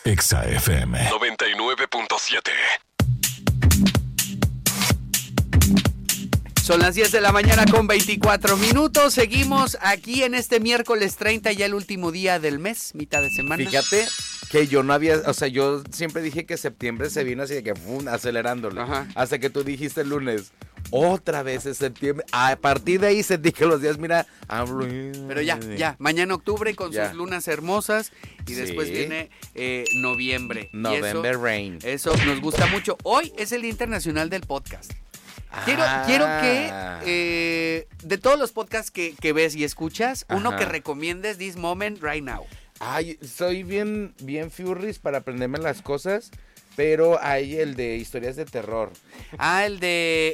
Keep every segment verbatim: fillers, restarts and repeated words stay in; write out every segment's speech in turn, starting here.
Exa F M noventa y nueve punto siete. Son las diez de la mañana con veinticuatro minutos. Seguimos aquí en este miércoles treinta, ya el último día del mes, mitad de semana. Fíjate que yo no había, o sea, yo siempre dije que septiembre se vino así de que ¡fum! Acelerándole. Ajá. Hasta que tú dijiste el lunes, otra vez es septiembre. A partir de ahí sentí que los días, mira, hablo. Pero ya, ya, mañana octubre con Ya. sus lunas hermosas y Sí. después viene eh, noviembre. November y eso, Rain. Eso nos gusta mucho. Hoy es el Día Internacional del Podcast. Quiero, Ah. quiero que eh, de todos los podcasts que, que ves y escuchas, uno Ajá. que recomiendes this moment right now. Ay, soy bien, bien furries para aprenderme las cosas, pero hay el de historias de terror. Ah, el de...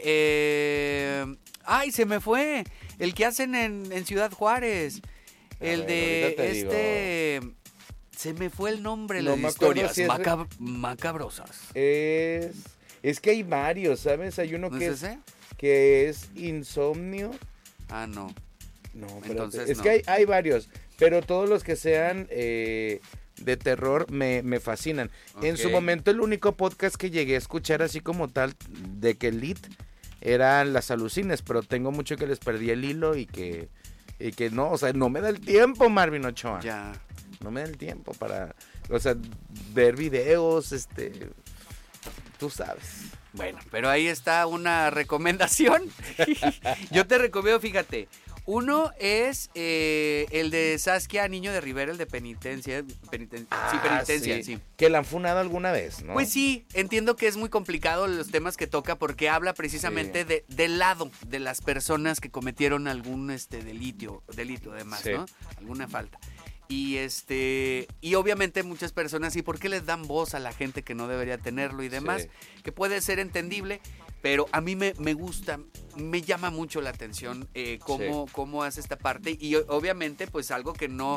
eh, ay, se me fue. El que hacen en, en Ciudad Juárez. A El ver, de ahorita te este... Se me fue el nombre, No las me acuerdo historias si es- macab- macabrosas. Es, es que hay varios, ¿sabes? Hay uno ¿No que es es, ese? que es insomnio. Ah, no. No, espérate. Entonces, es no. que hay, hay varios, pero todos los que sean eh, de terror me, me fascinan. En su Ok. momento el único podcast que llegué a escuchar así como tal de que Lit eran las alucines, pero tengo mucho que les perdí el hilo y que, y que no, o sea, no me da el tiempo, Marvin Ochoa. Ya. No me da el tiempo para, o sea, ver videos, este, tú sabes. Bueno, pero ahí está una recomendación. Yo te recomiendo, fíjate. Uno es eh, el de Saskia, Niño de Rivera, el de penitencia. peniten- sí, Ah, penitencia, sí. Que la han funado alguna vez, ¿no? Pues sí, entiendo que es muy complicado los temas que toca porque habla precisamente Sí. de, del lado de las personas que cometieron algún este delito, delito además, Sí. ¿no? Alguna falta. Y este y obviamente muchas personas, ¿y por qué les dan voz a la gente que no debería tenerlo y demás? Sí. Que puede ser entendible, pero a mí me, me gusta, me llama mucho la atención eh, cómo, Sí. cómo hace esta parte y o- obviamente pues algo que no,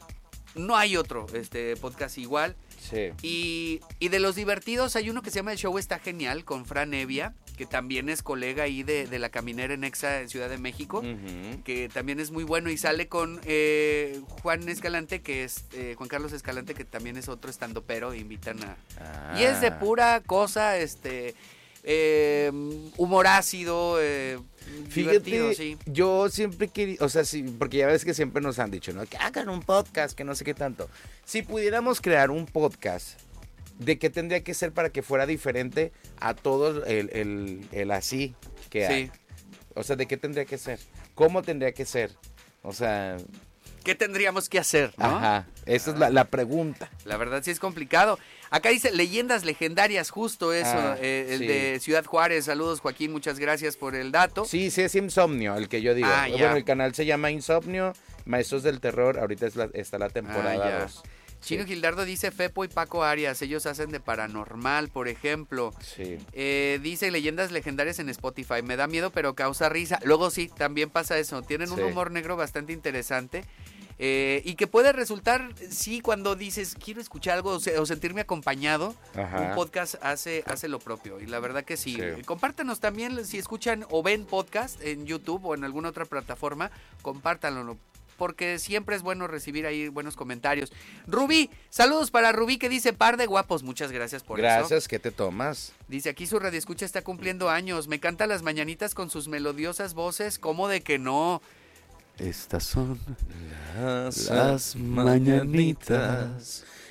no hay otro este podcast igual. Sí. Y, y de los divertidos hay uno que se llama El Show Está Genial con Fran Evia, que también es colega ahí de, de La Caminera en Exa en Ciudad de México, Ujú. que también es muy bueno y sale con eh, Juan Escalante, que es eh, Juan Carlos Escalante, que también es otro estandopero, invitan a... Ah. Y es de pura cosa, este, eh, humor ácido, eh, divertido, Fíjate, sí. yo siempre quería, o sea, sí, porque ya ves que siempre nos han dicho, ¿no? Que hagan un podcast, que no sé qué tanto. Si pudiéramos crear un podcast, ¿de qué tendría que ser para que fuera diferente a todo el, el, el así que hay? Sí. O sea, ¿de qué tendría que ser? ¿Cómo tendría que ser? O sea, ¿Qué tendríamos que hacer, no? ajá, esa es la, la pregunta. La verdad sí es complicado. Acá dice leyendas legendarias, justo eso, Ah, eh, el sí. de Ciudad Juárez. Saludos, Joaquín, muchas gracias por el dato. Sí, sí es Insomnio, el que yo digo. Ah, ya. Bueno, el canal se llama Insomnio, Maestros del Terror, ahorita es la- está la Ah, temporada ya. dos. Chino Gildardo dice Fepo y Paco Arias, ellos hacen de paranormal, por ejemplo. Sí. Eh, dice leyendas legendarias en Spotify, me da miedo pero causa risa. Luego sí, también pasa eso, tienen un Sí. humor negro bastante interesante. Eh, y que puede resultar, sí, cuando dices, quiero escuchar algo o, se- o sentirme acompañado, Ajá. un podcast hace, hace lo propio. Y la verdad que sí. Sí. Eh, Compártanos también, si escuchan o ven podcast en YouTube o en alguna otra plataforma, compártanlo, porque siempre es bueno recibir ahí buenos comentarios. Rubí, saludos para Rubí que dice par de guapos, muchas gracias por eso. Gracias, ¿qué te tomas? Dice, aquí su radioescucha está cumpliendo años, me canta las mañanitas con sus melodiosas voces, ¿cómo de que no? Estas son Las, las mañanitas